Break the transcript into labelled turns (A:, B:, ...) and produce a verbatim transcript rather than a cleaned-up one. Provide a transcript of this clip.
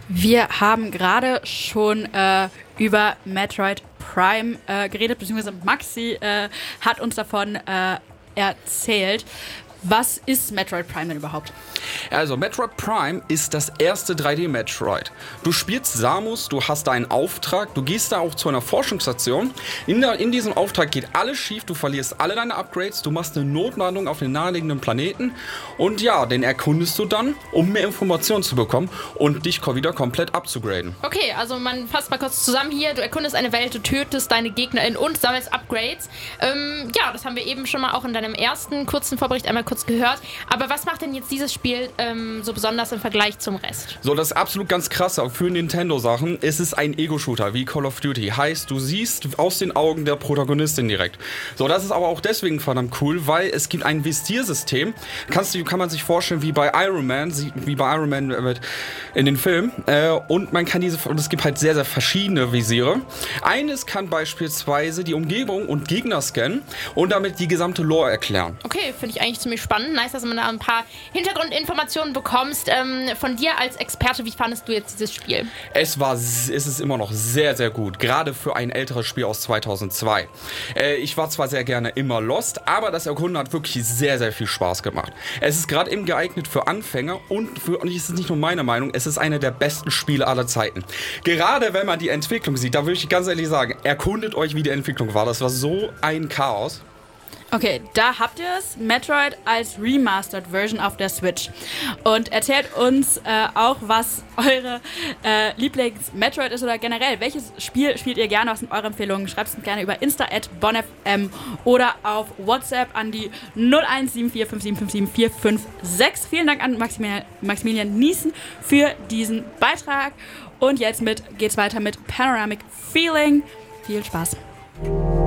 A: Wir haben gerade schon äh, über Metroid Prime äh, geredet, beziehungsweise Maxi äh, hat uns davon äh, erzählt. Was ist Metroid Prime denn überhaupt?
B: Also, Metroid Prime ist das erste drei D-Metroid. Du spielst Samus, du hast einen Auftrag, du gehst da auch zu einer Forschungsstation. In, der, in diesem Auftrag geht alles schief, du verlierst alle deine Upgrades, du machst eine Notlandung auf den naheliegenden Planeten und ja, den erkundest du dann, um mehr Informationen zu bekommen und dich wieder komplett abzugraden.
C: Okay, also man fasst mal kurz zusammen hier, du erkundest eine Welt, du tötest deine GegnerInnen und sammelst Upgrades. Ähm, ja, das haben wir eben schon mal auch in deinem ersten kurzen Vorbericht einmal kurz gehört. Aber was macht denn jetzt dieses Spiel ähm, so besonders im Vergleich zum Rest?
B: So, das ist absolut ganz krasse für Nintendo-Sachen. Es ist ein Ego-Shooter wie Call of Duty. Heißt, du siehst aus den Augen der Protagonistin direkt. So, das ist aber auch deswegen verdammt cool, weil es gibt ein Visiersystem. Kannst du, kann man sich vorstellen wie bei Iron Man, wie bei Iron Man in den Filmen. Äh, und man kann diese, und es gibt halt sehr, sehr verschiedene Visiere. Eines kann beispielsweise die Umgebung und Gegner scannen und damit die gesamte Lore erklären.
C: Okay, finde ich eigentlich ziemlich spannend. Nice, dass man da ein paar Hintergrundinformationen bekommst. Ähm, von dir als Experte, wie fandest du jetzt dieses Spiel?
B: Es war, es ist immer noch sehr, sehr gut. Gerade für ein älteres Spiel aus zweitausendzwei. Äh, ich war zwar sehr gerne immer Lost, aber das Erkunden hat wirklich sehr, sehr viel Spaß gemacht. Es ist gerade eben geeignet für Anfänger und für, und es ist nicht nur meine Meinung, es ist eine der besten Spiele aller Zeiten. Gerade wenn man die Entwicklung sieht, da würde ich ganz ehrlich sagen, erkundet euch, wie die Entwicklung war. Das war so ein Chaos.
A: Okay, da habt ihr es, Metroid als Remastered Version auf der Switch. Und erzählt uns äh, auch, was eure äh, Lieblings-Metroid ist oder generell, welches Spiel spielt ihr gerne, was sind eure Empfehlungen? Schreibt es uns gerne über Insta at bonfm oder auf WhatsApp an die null eins sieben vier fünf sieben fünf sieben vier fünf sechs. Vielen Dank an Maximilian, Maximilian Niesen für diesen Beitrag. Und jetzt mit, geht's weiter mit Panoramic Feeling. Viel Spaß.